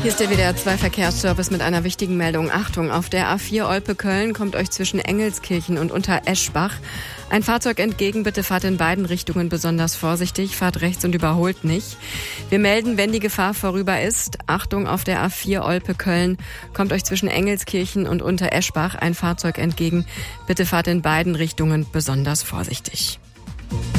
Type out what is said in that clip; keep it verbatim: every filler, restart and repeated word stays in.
Hier ist der W D R zwei Verkehrsservice mit einer wichtigen Meldung. Achtung, auf der A vier Olpe-Köln kommt euch zwischen Engelskirchen und Untereschbach ein Fahrzeug entgegen. Bitte fahrt in beiden Richtungen besonders vorsichtig, fahrt rechts und überholt nicht. Wir melden, wenn die Gefahr vorüber ist. Achtung, auf der A vier Olpe-Köln kommt euch zwischen Engelskirchen und Untereschbach ein Fahrzeug entgegen. Bitte fahrt in beiden Richtungen besonders vorsichtig.